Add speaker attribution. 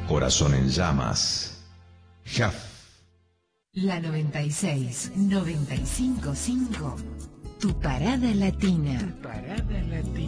Speaker 1: Corazón en llamas. Jaf.
Speaker 2: La 96, 95.5. Tu parada latina. Tu parada latina.